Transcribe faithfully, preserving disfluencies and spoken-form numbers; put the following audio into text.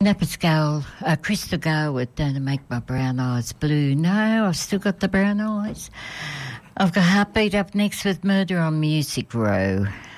Napper's Gale, uh, Crystal Gale with Don't Make My Brown Eyes Blue. No, I've still got the brown eyes. I've got Heartbeat up next with Murder on Music Row.